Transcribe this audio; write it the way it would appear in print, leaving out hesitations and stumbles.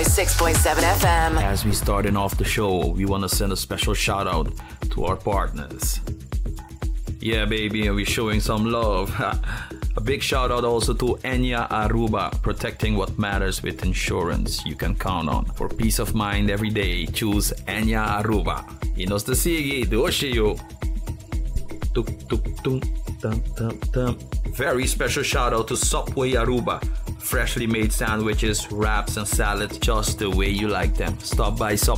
106.7 FM. As we starting off the show, we want to send a special shout out to our partners. Yeah, baby, we're showing some love. A big shout out also to Enya Aruba, protecting what matters with insurance you can count on. For peace of mind every day, choose Enya Aruba. Inos the Sigi, Doshiyo. Tuk tuk tuk tum tum tum. Very special shout out to Subway Aruba. Freshly made sandwiches, wraps, and salads just the way you like them. Stop by Subway